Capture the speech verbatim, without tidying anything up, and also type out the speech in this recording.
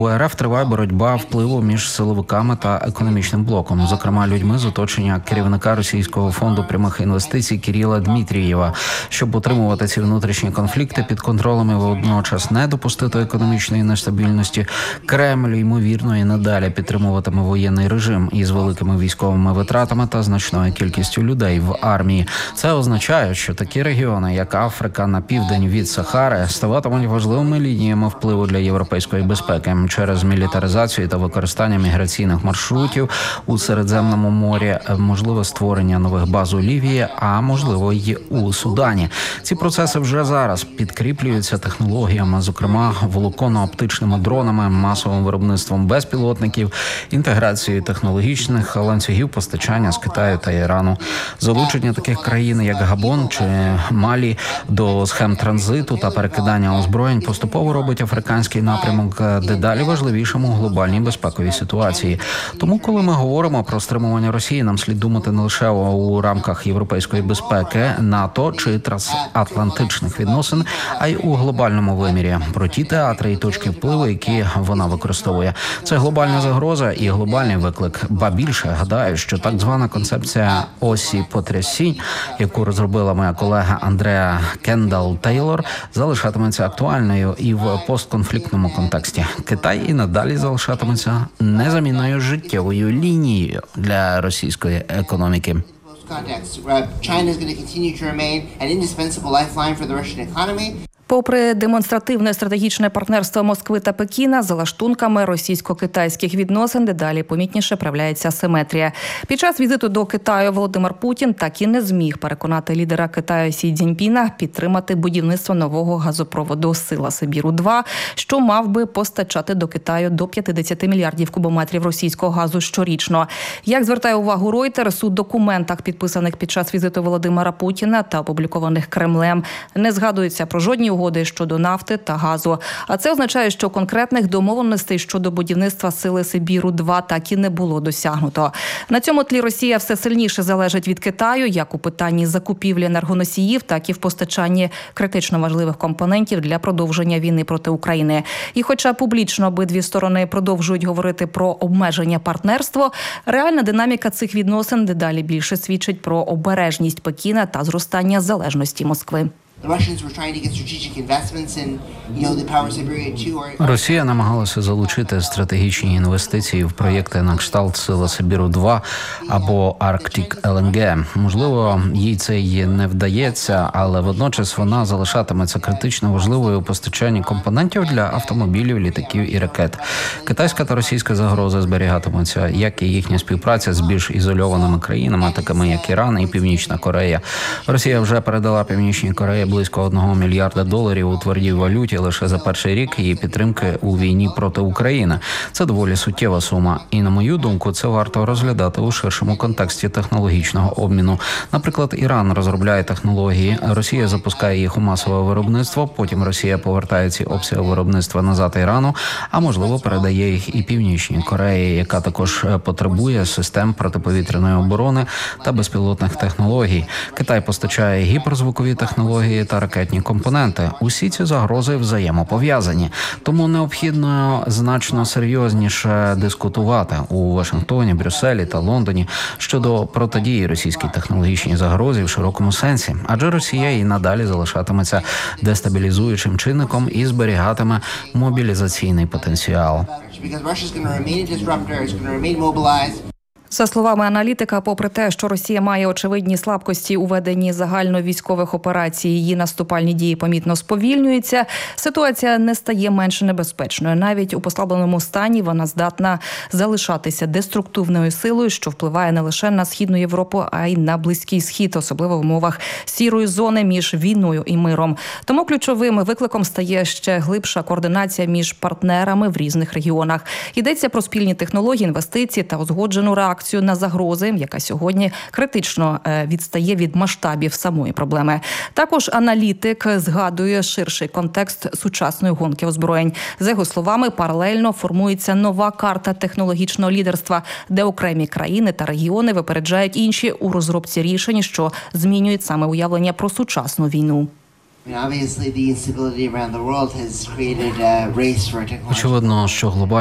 У РФ триває боротьба впливу між силовиками та економічним блоком, зокрема людьми з оточення керівника Російського фонду прямих інвестицій Кирила Дмитрієва. Щоб утримувати ці внутрішні конфлікти під контролем і водночас не допустити економічної нестабільності, Кремль, ймовірно, і надалі підтримуватиме воєнний режим із великими військовими витратами та значною кількістю людей в армії. Це означає, що такі регіони, як Африка на південь від Сахари, ставатимуть важливими лініями впливу для європейської безпеки через мілітаризацію та використання міграційних маршрутів у Середземному морі, можливе створення нових баз у Лівії, а можливо й у Судані. Ці процеси вже зараз підкріплюються технологіями, зокрема волоконно-оптичними дронами, масовим виробництвом безпілотників, інтеграцією технологічних ланцюгів постачання з Китаю та Ірану. Залучення таких країн, як Габон чи Малі, до схем транзиту та перекидання озброєнь поступово робить африканський напрямок дедалі важливішим у глобальній безпековій ситуації. Тому, коли ми говоримо про стримування Росії, нам слід думати не лише у рамках європейської безпеки, НАТО чи трансатлантичних відносин, а й у глобальному вимірі, про ті театри і точки впливу, які вона використовує. Це глобальна загроза і глобальний виклик. Ба більше, гадаю, що так звана концепція осі потрясінь, яку розробила моя колега Андреа Кендалл-Тейлор, залишатиметься актуальною і в постконфліктному контексті. Китай і надалі залишатиметься незамінною життєвою лінією для російської економіки. Попри демонстративне стратегічне партнерство Москви та Пекіна, за лаштунками російсько-китайських відносин дедалі помітніше проявляється асиметрія. Під час візиту до Китаю Володимир Путін так і не зміг переконати лідера Китаю Сі Цзіньпіна підтримати будівництво нового газопроводу «Сила Сибіру-два», що мав би постачати до Китаю до п'ятдесят мільярдів кубометрів російського газу щорічно. Як звертає увагу Reuters, у документах, підписаних під час візиту Володимира Путіна та опублікованих Кремлем, не згадується про жодні угоди щодо нафти та газу. А це означає, що конкретних домовленостей щодо будівництва «Сили Сибіру-два» так і не було досягнуто. На цьому тлі Росія все сильніше залежить від Китаю, як у питанні закупівлі енергоносіїв, так і в постачанні критично важливих компонентів для продовження війни проти України. І хоча публічно обидві сторони продовжують говорити про обмеження партнерства, реальна динаміка цих відносин дедалі більше свідчить про обережність Пекіна та зростання залежності Москви. Росія намагалася залучити стратегічні інвестиції в проєкти на кшталт «Сила Сибіру-два» або «Арктик Ел Ен Ге». Можливо, їй це й не вдається, але водночас вона залишатиметься критично важливою у постачанні компонентів для автомобілів, літаків і ракет. Китайська та російська загрози зберігатимуться, як і їхня співпраця з більш ізольованими країнами, такими як Іран і Північна Корея. Росія вже передала Північній Кореї близько одного мільярда доларів у твердій валюті лише за перший рік її підтримки у війні проти України. Це доволі суттєва сума. І, на мою думку, це варто розглядати у ширшому контексті технологічного обміну. Наприклад, Іран розробляє технології, Росія запускає їх у масове виробництво, потім Росія повертає ці обсяги виробництва назад Ірану, а можливо передає їх і Північній Кореї, яка також потребує систем протиповітряної оборони та безпілотних технологій. Китай постачає гіперзвукові технології та ракетні компоненти. Усі ці загрози взаємопов'язані. Тому необхідно значно серйозніше дискутувати у Вашингтоні, Брюсселі та Лондоні щодо протидії російській технологічній загрозі в широкому сенсі. Адже Росія і надалі залишатиметься дестабілізуючим чинником і зберігатиме мобілізаційний потенціал. За словами аналітика, попри те, що Росія має очевидні слабкості у веденні загальновійськових операцій, її наступальні дії помітно сповільнюються, ситуація не стає менш небезпечною. Навіть у послабленому стані вона здатна залишатися деструктивною силою, що впливає не лише на Східну Європу, а й на Близький Схід, особливо в умовах сірої зони між війною і миром. Тому ключовим викликом стає ще глибша координація між партнерами в різних регіонах. Йдеться про спільні технології, інвестиції та узгоджену реакцію на загрози, яка сьогодні критично відстає від масштабів самої проблеми. Також аналітик згадує ширший контекст сучасної гонки озброєнь. За його словами, паралельно формується нова карта технологічного лідерства, де окремі країни та регіони випереджають інші у розробці рішень, що змінюють саме уявлення про сучасну війну. Очевидно, що глобальна